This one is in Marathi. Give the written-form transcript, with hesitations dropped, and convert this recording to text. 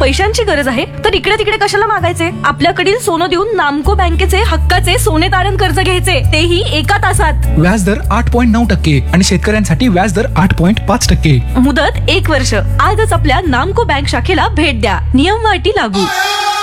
पैशांची गरज आहे तर इकडे तिकडे कशाला मागायचे? आपल्याकडील सोनं देऊन नामको बँकेचे हक्काचे सोने तारण कर्ज घ्यायचे, तेही एका तासात. व्याजदर 8.9% आणि शेतकऱ्यांसाठी व्याजदर 8.5%. मुदत 1 वर्ष. आजच आपल्या नामको बँक शाखेला भेट द्या. नियम व अटी लागू.